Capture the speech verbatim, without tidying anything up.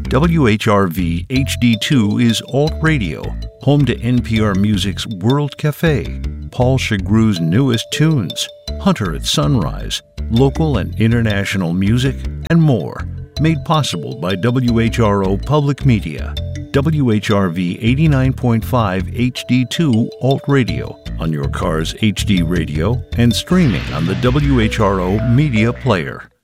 W H R V H D two is Alt Radio, home to N P R Music's World Cafe, Paul Chagrew's newest tunes, Hunter at Sunrise, local and international music, and more. Made possible by W H R O Public Media. W H R V eighty-nine point five H D two Alt Radio on your car's H D radio and streaming on the W H R O Media Player.